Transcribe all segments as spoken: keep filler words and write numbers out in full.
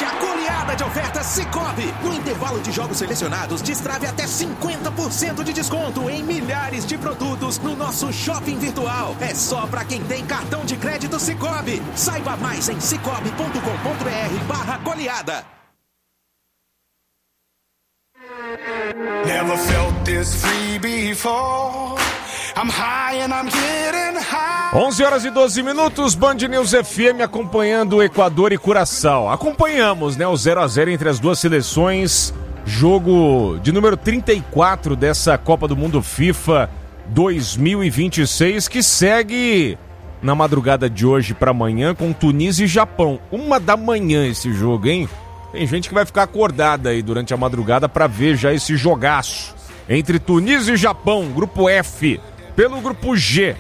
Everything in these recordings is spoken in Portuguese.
Aproveite a goleada de ofertas Sicoob. No intervalo de jogos selecionados, destrave até cinquenta por cento de desconto em milhares de produtos no nosso shopping virtual. É só para quem tem cartão de crédito Sicoob. Saiba mais em cicobi ponto com ponto br barra goleada. Never felt this free before. I'm high and I'm getting high. onze horas e doze minutos, Band News F M acompanhando o Equador e Curaçao. Acompanhamos, né, o zero a zero entre as duas seleções. Jogo de número trinta e quatro dessa Copa do Mundo FIFA dois mil e vinte e seis, que segue na madrugada de hoje para amanhã com Tunísia e Japão. Uma da manhã esse jogo, hein? Tem gente que vai ficar acordada aí durante a madrugada para ver já esse jogaço entre Tunísia e Japão, grupo F. Pelo grupo G,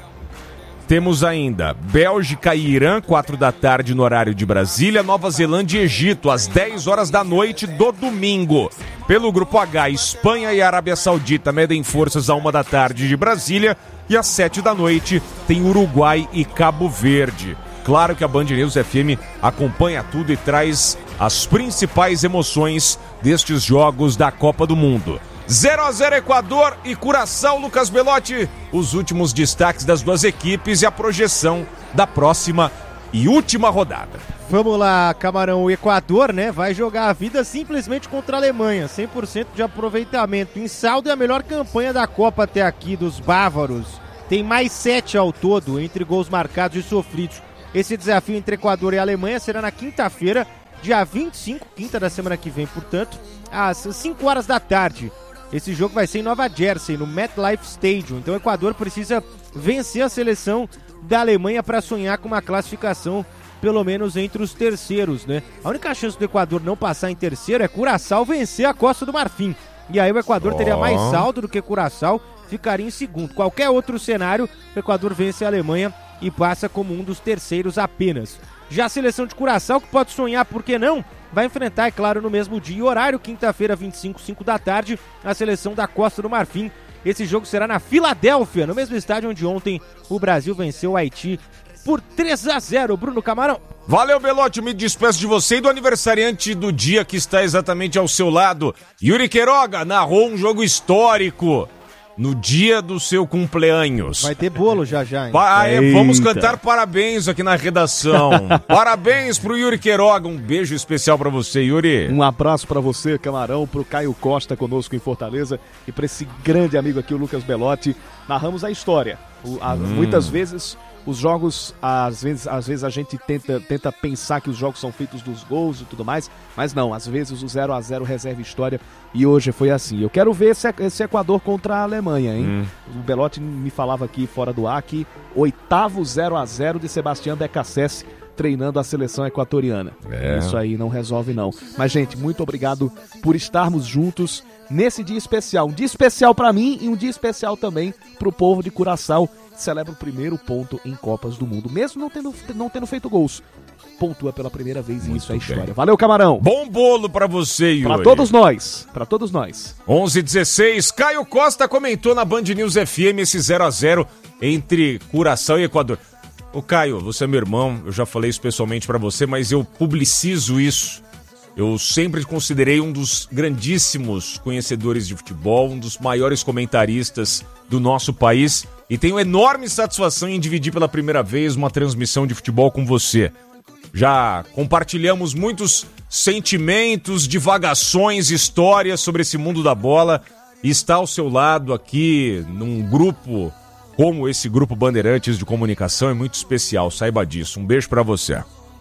temos ainda Bélgica e Irã, quatro da tarde no horário de Brasília, Nova Zelândia e Egito, às dez horas da noite do domingo. Pelo grupo H, Espanha e Arábia Saudita medem forças à uma da tarde de Brasília, e às sete da noite tem Uruguai e Cabo Verde. Claro que a Band News F M acompanha tudo e traz as principais emoções destes jogos da Copa do Mundo. zero a zero Equador e Curaçao. Lucas Belotti, os últimos destaques das duas equipes e a projeção da próxima e última rodada. Vamos lá, Camarão. O Equador, né, vai jogar a vida simplesmente contra a Alemanha. cem por cento de aproveitamento. Em saldo é a melhor campanha da Copa até aqui dos bávaros. Tem mais sete ao todo entre gols marcados e sofridos. Esse desafio entre Equador e Alemanha será na quinta-feira, dia vinte e cinco, quinta da semana que vem, portanto, às cinco horas da tarde. Esse jogo vai ser em Nova Jersey, no MetLife Stadium. Então o Equador precisa vencer a seleção da Alemanha para sonhar com uma classificação pelo menos entre os terceiros, né? A única chance do Equador não passar em terceiro é Curaçao vencer a Costa do Marfim. E aí o Equador oh. teria mais saldo do que Curaçao, ficaria em segundo. Qualquer outro cenário, o Equador vence a Alemanha e passa como um dos terceiros apenas. Já a seleção de Curaçao, que pode sonhar, por que não? Vai enfrentar, é claro, no mesmo dia e horário, quinta-feira, vinte e cinco, cinco da tarde, a seleção da Costa do Marfim. Esse jogo será na Filadélfia, no mesmo estádio onde ontem o Brasil venceu o Haiti por três a zero. Bruno Camarão. Valeu, Belotti, me despeço de você e do aniversariante do dia que está exatamente ao seu lado. Yuri Queiroga narrou um jogo histórico no dia do seu cumpleaños. Vai ter bolo já já, hein? Pa- é, vamos cantar parabéns aqui na redação. Parabéns pro Yuri Queiroga. Um beijo especial pra você, Yuri. Um abraço pra você, Camarão, pro Caio Costa conosco em Fortaleza e pra esse grande amigo aqui, o Lucas Belotti. Narramos a história. O, a, hum. Muitas vezes os jogos, às vezes, às vezes a gente tenta, tenta pensar que os jogos são feitos dos gols e tudo mais, mas não, às vezes o zero a zero reserva história e hoje foi assim. Eu quero ver esse, esse Equador contra a Alemanha, hein? Hum. O Belotti me falava aqui fora do ar que oitavo zero a zero de Sebastião Becassese treinando a seleção equatoriana. É. Isso aí não resolve não. Mas, gente, muito obrigado por estarmos juntos nesse dia especial. Um dia especial pra mim e um dia especial também pro povo de Curaçao, que celebra o primeiro ponto em Copas do Mundo, mesmo não tendo, não tendo feito gols. Pontua pela primeira vez e isso é história. Valeu, Camarão. Bom bolo pra você, Yuri. Pra todos nós. Pra todos nós. onze e dezesseis. Caio Costa comentou na Band News F M esse zero a zero entre Curaçao e Equador. Ô, Caio, você é meu irmão, eu já falei isso pessoalmente pra você, mas eu publicizo isso. Eu sempre considerei um dos grandíssimos conhecedores de futebol, um dos maiores comentaristas do nosso país e tenho enorme satisfação em dividir pela primeira vez uma transmissão de futebol com você. Já compartilhamos muitos sentimentos, divagações, histórias sobre esse mundo da bola e estar ao seu lado aqui num grupo como esse Grupo Bandeirantes de Comunicação é muito especial, saiba disso. Um beijo pra você.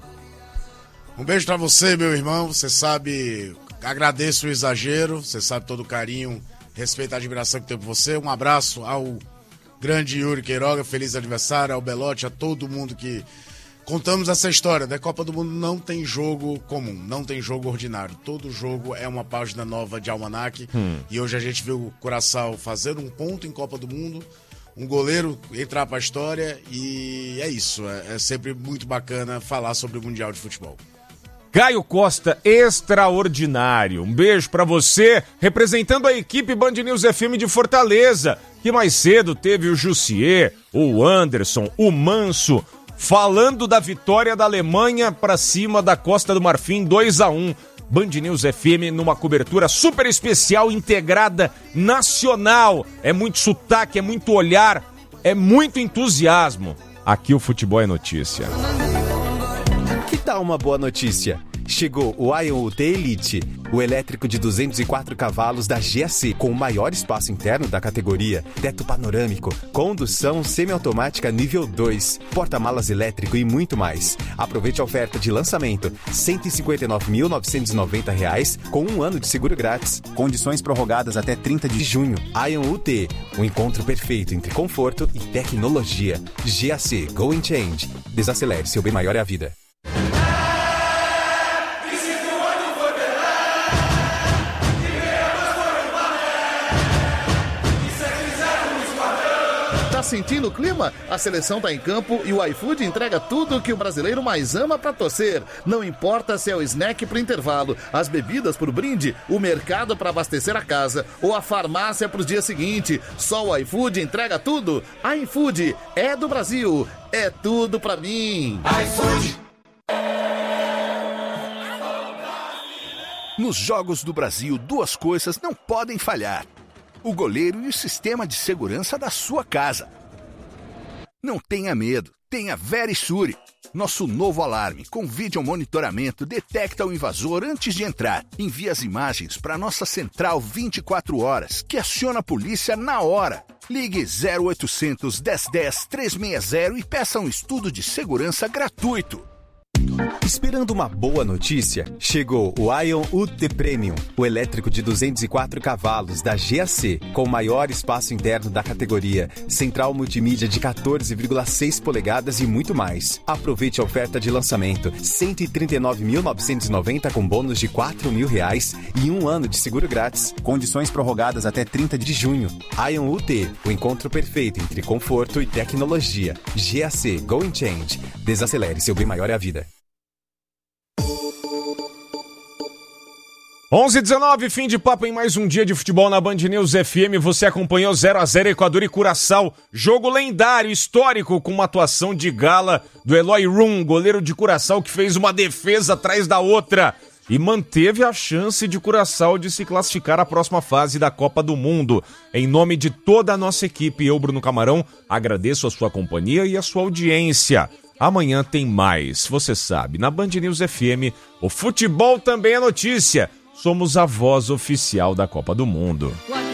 Um beijo pra você, meu irmão. Você sabe, agradeço o exagero, você sabe todo o carinho, respeito e admiração que tenho por você. Um abraço ao grande Yuri Queiroga, feliz aniversário, ao Belotti, a todo mundo que contamos essa história. Da Copa do Mundo não tem jogo comum, não tem jogo ordinário. Todo jogo é uma página nova de almanaque. Hum. E hoje a gente viu o Curaçao fazer um ponto em Copa do Mundo, um goleiro entrar pra história e é isso. É, é sempre muito bacana falar sobre o Mundial de Futebol. Caio Costa, extraordinário. Um beijo pra você, representando a equipe Band News F M de Fortaleza, que mais cedo teve o Jussier, o Anderson, o Manso, falando da vitória da Alemanha para cima da Costa do Marfim, dois a um. Band News F M numa cobertura super especial, integrada, nacional. É muito sotaque, é muito olhar, é muito entusiasmo. Aqui o futebol é notícia. Que tal uma boa notícia? Chegou o Ion U T Elite, o elétrico de duzentos e quatro cavalos da G A C, com o maior espaço interno da categoria, teto panorâmico, condução semiautomática nível dois, porta-malas elétrico e muito mais. Aproveite a oferta de lançamento, cento e cinquenta e nove mil novecentos e noventa reais, com um ano de seguro grátis. Condições prorrogadas até trinta de junho. Ion U T, um encontro perfeito entre conforto e tecnologia. G A C, Go and Change. Desacelere, seu bem maior é a vida. Sentindo o clima? A seleção tá em campo e o iFood entrega tudo o que o brasileiro mais ama pra torcer. Não importa se é o snack pro intervalo, as bebidas pro brinde, o mercado pra abastecer a casa ou a farmácia pro dia seguinte. Só o iFood entrega tudo. iFood é do Brasil. É tudo pra mim. iFood. Nos Jogos do Brasil, duas coisas não podem falhar: o goleiro e o sistema de segurança da sua casa. Não tenha medo, tenha Verisure. Nosso novo alarme com vídeo monitoramento detecta o invasor antes de entrar. Envia as imagens para nossa central vinte e quatro horas, que aciona a polícia na hora. Ligue zero oitocentos, dez dez, trezentos e sessenta e peça um estudo de segurança gratuito. Esperando uma boa notícia? Chegou o Ion U T Premium, o elétrico de duzentos e quatro cavalos da G A C, com o maior espaço interno da categoria, central multimídia de quatorze vírgula seis polegadas e muito mais. Aproveite a oferta de lançamento, cento e trinta e nove mil novecentos e noventa com bônus de quatro mil reais e um ano de seguro grátis. Condições prorrogadas até trinta de junho. Ion U T, o encontro perfeito entre conforto e tecnologia. G A C, Go and Change. Desacelere, seu bem maior é a vida. onze e dezenove, fim de papo em mais um dia de futebol na Band News F M. Você acompanhou zero a zero Equador e Curaçao. Jogo lendário, histórico, com uma atuação de gala do Eloy Rum, goleiro de Curaçao, que fez uma defesa atrás da outra e manteve a chance de Curaçao de se classificar à próxima fase da Copa do Mundo. Em nome de toda a nossa equipe, eu, Bruno Camarão, agradeço a sua companhia e a sua audiência. Amanhã tem mais, você sabe, na Band News F M, o futebol também é notícia. Somos a voz oficial da Copa do Mundo.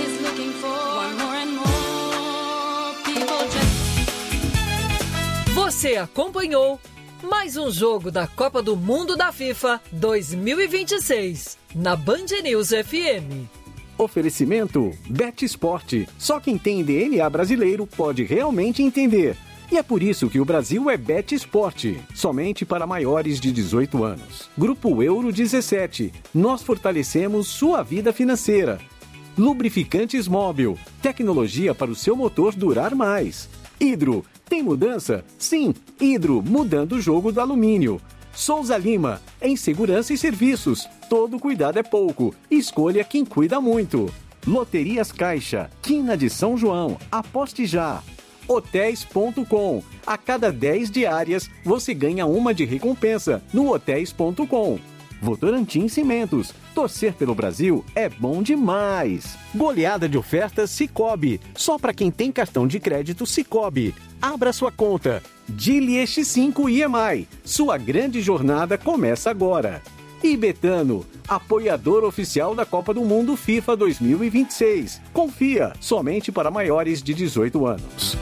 Você acompanhou mais um jogo da Copa do Mundo da FIFA dois mil e vinte e seis na Band News F M. Oferecimento Bet Sport. Só quem tem D N A brasileiro pode realmente entender. E é por isso que o Brasil é Bet Sport, somente para maiores de dezoito anos. Grupo Euro dezessete, nós fortalecemos sua vida financeira. Lubrificantes Móbil, tecnologia para o seu motor durar mais. Hidro, tem mudança? Sim, Hidro, mudando o jogo do alumínio. Souza Lima, em segurança e serviços, todo cuidado é pouco, escolha quem cuida muito. Loterias Caixa, Quina de São João, aposte já. hotéis ponto com. A cada dez diárias, você ganha uma de recompensa no hotéis ponto com. Votorantim Cimentos. Torcer pelo Brasil é bom demais. Goleada de ofertas Sicoob. Só para quem tem cartão de crédito Sicoob. Abra sua conta. Dili X cinco I M I. Sua grande jornada começa agora. E Betano, apoiador oficial da Copa do Mundo FIFA dois mil e vinte e seis. Confia, somente para maiores de dezoito anos.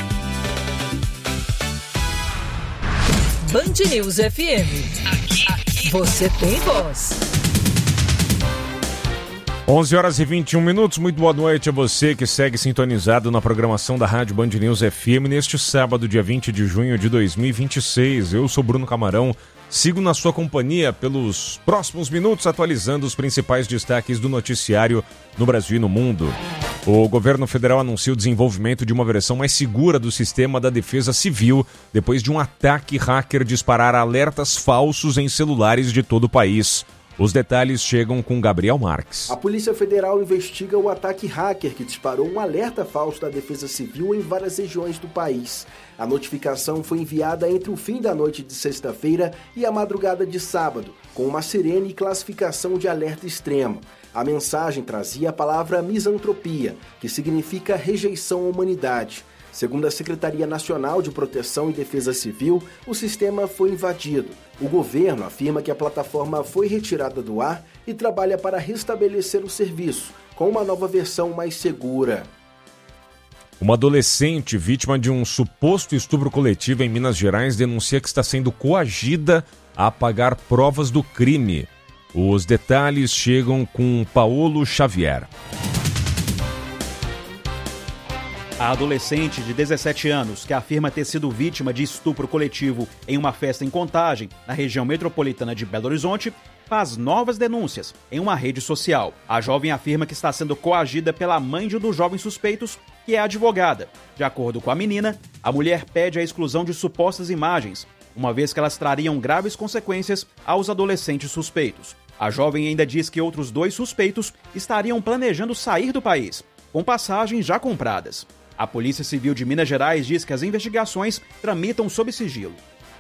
Band News F M. Aqui, aqui. Você tem voz. onze horas e vinte e um minutos, muito boa noite a você que segue sintonizado na programação da Rádio Band News F M neste sábado, dia vinte de junho de dois mil e vinte e seis. Eu sou Bruno Camarão, sigo na sua companhia pelos próximos minutos atualizando os principais destaques do noticiário no Brasil e no mundo. O governo federal anuncia o desenvolvimento de uma versão mais segura do sistema da Defesa Civil depois de um ataque hacker disparar alertas falsos em celulares de todo o país. Os detalhes chegam com Gabriel Marques. A Polícia Federal investiga o ataque hacker que disparou um alerta falso da Defesa Civil em várias regiões do país. A notificação foi enviada entre o fim da noite de sexta-feira e a madrugada de sábado, com uma sirene e classificação de alerta extremo. A mensagem trazia a palavra misantropia, que significa rejeição à humanidade. Segundo a Secretaria Nacional de Proteção e Defesa Civil, o sistema foi invadido. O governo afirma que a plataforma foi retirada do ar e trabalha para restabelecer o serviço, com uma nova versão mais segura. Uma adolescente vítima de um suposto estupro coletivo em Minas Gerais denuncia que está sendo coagida a apagar provas do crime. Os detalhes chegam com Paulo Xavier. A adolescente de dezessete anos, que afirma ter sido vítima de estupro coletivo em uma festa em Contagem, na região metropolitana de Belo Horizonte, faz novas denúncias em uma rede social. A jovem afirma que está sendo coagida pela mãe de um dos jovens suspeitos, que é advogada. De acordo com a menina, a mulher pede a exclusão de supostas imagens, uma vez que elas trariam graves consequências aos adolescentes suspeitos. A jovem ainda diz que outros dois suspeitos estariam planejando sair do país, com passagens já compradas. A Polícia Civil de Minas Gerais diz que as investigações tramitam sob sigilo.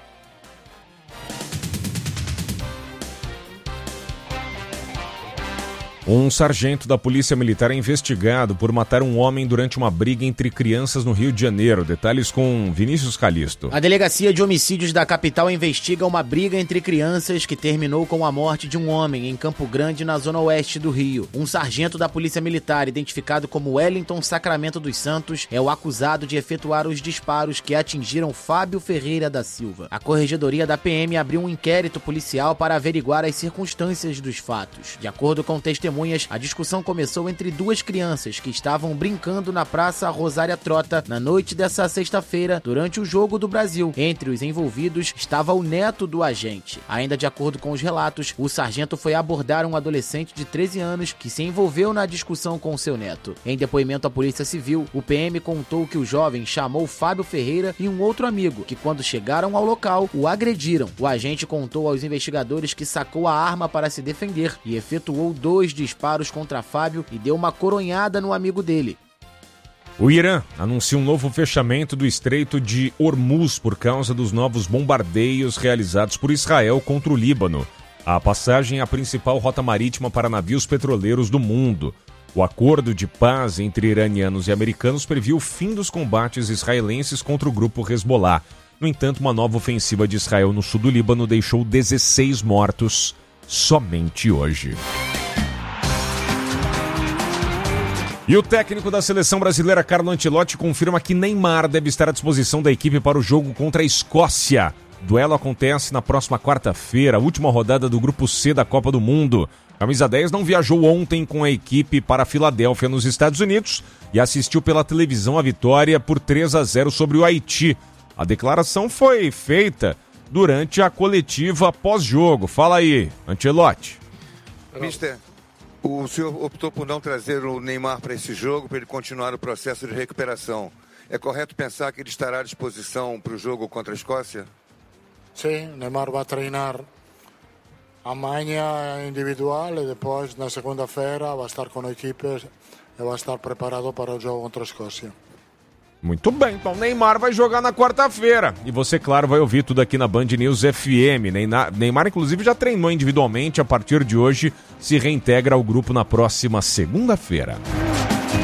Um sargento da Polícia Militar é investigado por matar um homem durante uma briga entre crianças no Rio de Janeiro. Detalhes com Vinícius Calisto. A Delegacia de Homicídios da capital investiga uma briga entre crianças que terminou com a morte de um homem em Campo Grande, na zona oeste do Rio. Um sargento da Polícia Militar, identificado como Wellington Sacramento dos Santos, é o acusado de efetuar os disparos que atingiram Fábio Ferreira da Silva. A Corregedoria da P M abriu um inquérito policial para averiguar as circunstâncias dos fatos. De acordo com testemunhas, a discussão começou entre duas crianças que estavam brincando na Praça Rosária Trota na noite dessa sexta-feira, durante o Jogo do Brasil. Entre os envolvidos estava o neto do agente. Ainda de acordo com os relatos, o sargento foi abordar um adolescente de treze anos que se envolveu na discussão com seu neto. Em depoimento à Polícia Civil, o P M contou que o jovem chamou Fábio Ferreira e um outro amigo, que quando chegaram ao local, o agrediram. O agente contou aos investigadores que sacou a arma para se defender e efetuou dois disparos contra Fábio e deu uma coronhada no amigo dele. O Irã anuncia um novo fechamento do Estreito de Hormuz por causa dos novos bombardeios realizados por Israel contra o Líbano. A passagem é a principal rota marítima para navios petroleiros do mundo. O acordo de paz entre iranianos e americanos previu o fim dos combates israelenses contra o grupo Hezbollah. No entanto, uma nova ofensiva de Israel no sul do Líbano deixou dezesseis mortos somente hoje. E o técnico da seleção brasileira, Carlo Ancelotti, confirma que Neymar deve estar à disposição da equipe para o jogo contra a Escócia. O duelo acontece na próxima quarta-feira, última rodada do Grupo C da Copa do Mundo. Camisa dez não viajou ontem com a equipe para a Filadélfia, nos Estados Unidos, e assistiu pela televisão a vitória por três a zero sobre o Haiti. A declaração foi feita durante a coletiva pós-jogo. Fala aí, Ancelotti. Mister, o senhor optou por não trazer o Neymar para esse jogo, para ele continuar o processo de recuperação. É correto pensar que ele estará à disposição para o jogo contra a Escócia? Sim, Neymar vai treinar amanhã individual e depois, na segunda-feira, vai estar com a equipe e vai estar preparado para o jogo contra a Escócia. Muito bem, então Neymar vai jogar na quarta-feira. E você, claro, vai ouvir tudo aqui na Band News F M. Neymar, Neymar, inclusive, já treinou individualmente. A partir de hoje, se reintegra ao grupo na próxima segunda-feira.